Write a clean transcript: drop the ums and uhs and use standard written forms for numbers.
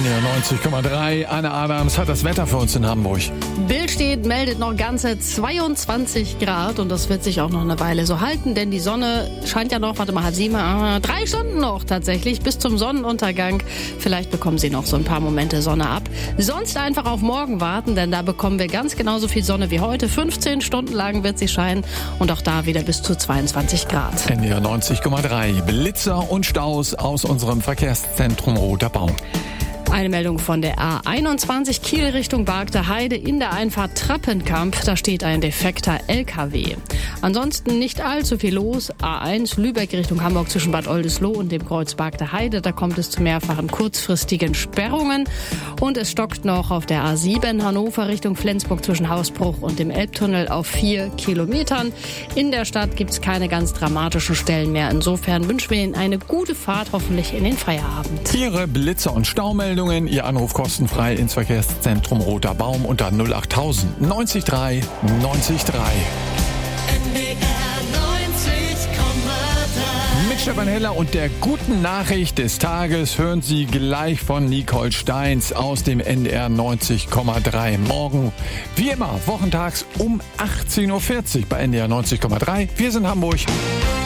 NDR 90,3. Anne Adams hat das Wetter für uns in Hamburg. Bild steht, meldet noch ganze 22 Grad und das wird sich auch noch eine Weile so halten, denn die Sonne scheint ja noch, 3 Stunden noch tatsächlich bis zum Sonnenuntergang. Vielleicht bekommen Sie noch so ein paar Momente Sonne ab. Sonst einfach auf morgen warten, denn da bekommen wir ganz genauso viel Sonne wie heute. 15 Stunden lang wird sie scheinen und auch da wieder bis zu 22 Grad. NDR 90,3. Blitzer und Staus aus unserem Verkehrszentrum Roter Baum. Eine Meldung von der A21 Kiel Richtung Bargter Heide in der Einfahrt Trappenkamp. Da steht ein defekter LKW. Ansonsten nicht allzu viel los. A1 Lübeck Richtung Hamburg zwischen Bad Oldesloe und dem Kreuz Bargter Heide. Da kommt es zu mehrfachen kurzfristigen Sperrungen. Und es stockt noch auf der A7 Hannover Richtung Flensburg zwischen Hausbruch und dem Elbtunnel auf 4 Kilometern. In der Stadt gibt es keine ganz dramatischen Stellen mehr. Insofern wünschen wir Ihnen eine gute Fahrt, hoffentlich in den Feierabend. Ihre Blitzer- und Staumeldungen. Ihr Anruf kostenfrei ins Verkehrszentrum Roter Baum unter 08000 90 3 90 3. Mit Stefan Heller und der guten Nachricht des Tages hören Sie gleich von Nicole Steins aus dem NDR 90,3. Morgen, wie immer, wochentags um 18.40 Uhr bei NDR 90,3. Wir sind Hamburg.